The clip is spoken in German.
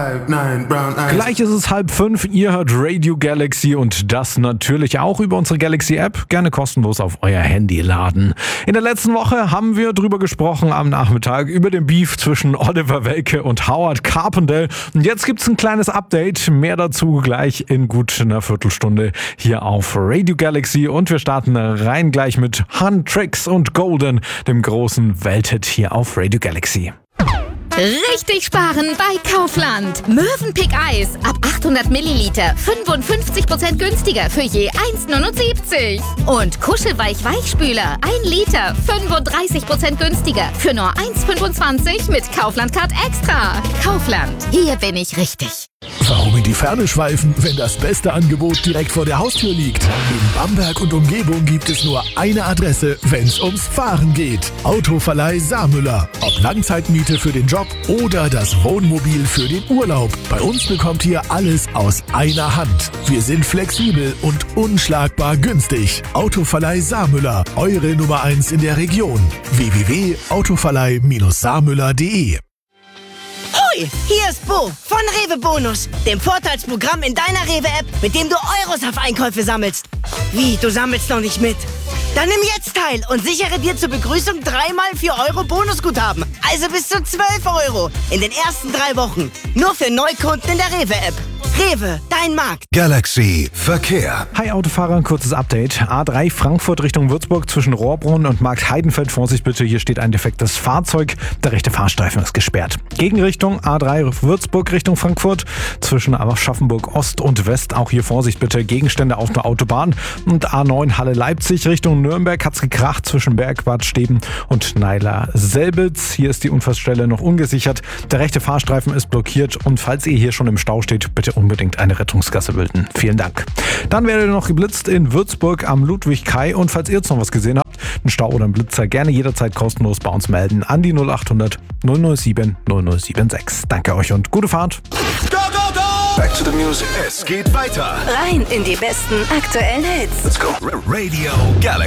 5, 9, brown eyes. Gleich ist es 4:30, ihr hört Radio Galaxy und das natürlich auch über unsere Galaxy-App. Gerne kostenlos auf euer Handy laden. In der letzten Woche haben wir drüber gesprochen am Nachmittag über den Beef zwischen Oliver Welke und Howard Carpendale. Und jetzt gibt's ein kleines Update. Mehr dazu gleich in gut einer Viertelstunde hier auf Radio Galaxy. Und wir starten rein gleich mit Huntrix und Golden, dem großen Welthit hier auf Radio Galaxy. Richtig sparen bei Kaufland. Mövenpick Eis ab 800 Milliliter 55% günstiger für je 1,79. Und Kuschelweich Weichspüler 1 Liter 35% günstiger für nur 1,25 mit Kaufland Card Extra. Kaufland, hier bin ich richtig. Warum in die Ferne schweifen, wenn das beste Angebot direkt vor der Haustür liegt? In Bamberg und Umgebung gibt es nur eine Adresse, wenn's ums Fahren geht. Autoverleih Saarmüller. Ob Langzeitmiete für den Job oder das Wohnmobil für den Urlaub. Bei uns bekommt ihr alles aus einer Hand. Wir sind flexibel und unschlagbar günstig. Autoverleih Saarmüller. Eure Nummer 1 in der Region. www.autoverleih-saarmüller.de. Hoi, hier ist Bo von Rewe Bonus, dem Vorteilsprogramm in deiner Rewe-App, mit dem du Euros auf Einkäufe sammelst. Wie, du sammelst noch nicht mit? Dann nimm jetzt teil und sichere dir zur Begrüßung 3x 4 Euro Bonusguthaben. Also bis zu 12 Euro in den ersten 3 Wochen. Nur für Neukunden in der Rewe-App. Rewe, dein Markt. Galaxy Verkehr. Hi Autofahrer, ein kurzes Update. A3 Frankfurt Richtung Würzburg zwischen Rohrbrunn und Markt Heidenfeld. Vorsicht bitte, hier steht ein defektes Fahrzeug. Der rechte Fahrstreifen ist gesperrt. Gegenrichtung A3 Würzburg Richtung Frankfurt zwischen Aschaffenburg Ost und West. Auch hier Vorsicht bitte, Gegenstände auf der Autobahn. Und A9 Halle Leipzig Richtung Nürnberg hat's gekracht zwischen Bergbad Steben und Neiler-Selbitz. Hier ist die Unfallstelle noch ungesichert. Der rechte Fahrstreifen ist blockiert und falls ihr hier schon im Stau steht, bitte unbedingt eine Rettungsgasse bilden. Vielen Dank. Dann werdet ihr noch geblitzt in Würzburg am Ludwig-Kai und falls ihr jetzt noch was gesehen habt, einen Stau oder einen Blitzer, gerne jederzeit kostenlos bei uns melden an die 0800 007 0076. Danke euch und gute Fahrt. Go, go, go! Back to the music. Es geht weiter. Rein in die besten aktuellen Hits. Let's go. Radio Galaxy.